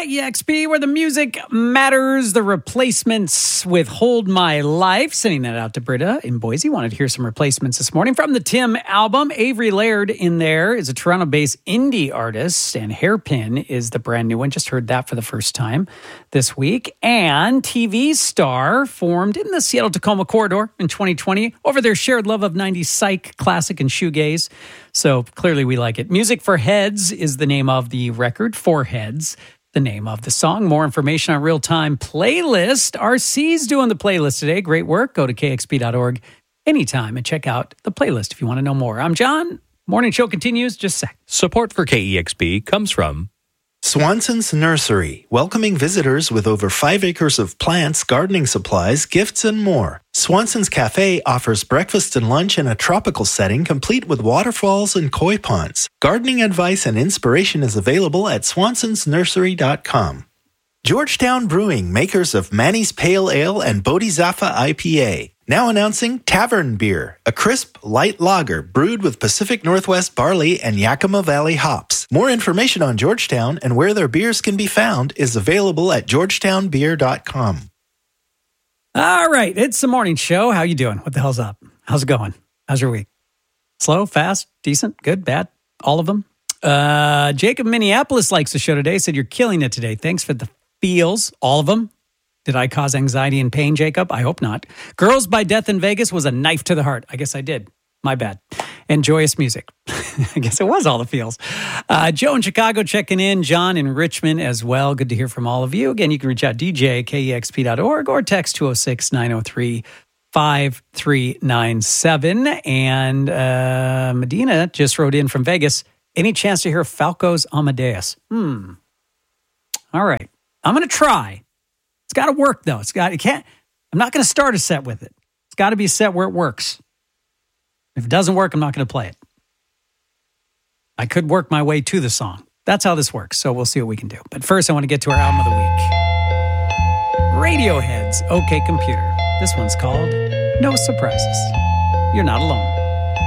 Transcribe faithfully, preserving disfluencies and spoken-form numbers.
K E X P, where the music matters. The Replacements with Hold My Life. Sending that out to Britta in Boise. Wanted to hear some Replacements this morning. From the Tim album, Avery Laird in there is a Toronto-based indie artist, and Hairpin is the brand new one. Just heard that for the first time this week. And T V Star formed in the Seattle-Tacoma corridor in twenty twenty over their shared love of nineties psych, classic, and shoegaze. So clearly we like it. Music for Heads is the name of the record. For Heads, the name of the song. More information on Real-Time Playlist. R C's doing the playlist today. Great work. Go to K X P dot org anytime and check out the playlist if you want to know more. I'm John. Morning show continues. Just a sec. Support for K E X P comes from Swanson's Nursery, welcoming visitors with over five acres of plants, gardening supplies, gifts, and more. Swanson's Cafe offers breakfast and lunch in a tropical setting complete with waterfalls and koi ponds. Gardening advice and inspiration is available at swansons nursery dot com. Georgetown Brewing, makers of Manny's Pale Ale and Bodhisattva I P A. Now announcing Tavern Beer, a crisp, light lager brewed with Pacific Northwest barley and Yakima Valley hops. More information on Georgetown and where their beers can be found is available at georgetown beer dot com. All right, it's the morning show. How you doing? What the hell's up? How's it going? How's your week? Slow, fast, decent, good, bad? All of them? Uh, Jacob Minneapolis likes the show today. Said you're killing it today. Thanks for the feels. All of them. Did I cause anxiety and pain, Jacob? I hope not. Girls by Death in Vegas was a knife to the heart. I guess I did. My bad. And joyous music. I guess it was all the feels. Uh, Joe in Chicago checking in. John in Richmond as well. Good to hear from all of you. Again, you can reach out D J at K E X P dot org or text two oh six, nine oh three, five three nine seven. And uh, Medina just wrote in from Vegas. Any chance to hear Falco's Amadeus? Hmm. All right. I'm going to try. It's got to work, though. It's got. It can't. I'm not going to start a set with it. It's got to be a set where it works. If it doesn't work, I'm not going to play it. I could work my way to the song. That's how this works. So we'll see what we can do. But first, I want to get to our album of the week. Radiohead's OK Computer. This one's called No Surprises. You're not alone.